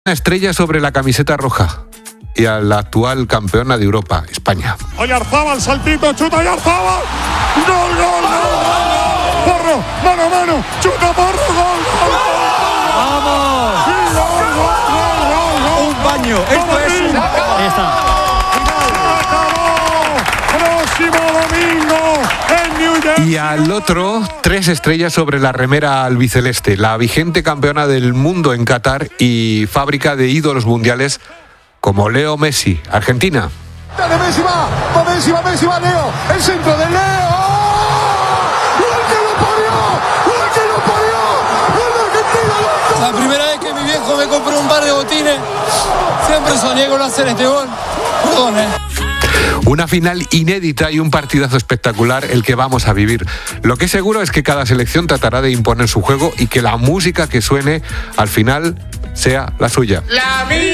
Una estrella sobre la camiseta roja y a la actual campeona de Europa, España. Oyarzabal, saltito, chuta Oyarzabal. ¡Gol, gol, gol! ¡Porro! ¡Mano a mano! ¡Chuta Porro! ¡Gol, gol! ¡Vamos! ¡Sí, gol, gol, gol, gol! Un baño. Esto es un... Ahí está. Próximo domingo en New Jersey. Y al otro, 3 estrellas sobre la remera albiceleste, la vigente campeona del mundo en Qatar y fábrica de ídolos mundiales como Leo Messi, Argentina. Messi va, Leo, el centro de Leo. ¡Gol que lo parió! ¡Gol de Argentina, loco! La primera vez que mi viejo me compró un par de botines, siempre soñé con hacer este gol. Perdón, Una final inédita y un partidazo espectacular el que vamos a vivir. Lo que es seguro es que cada selección tratará de imponer su juego y que la música que suene al final sea la suya.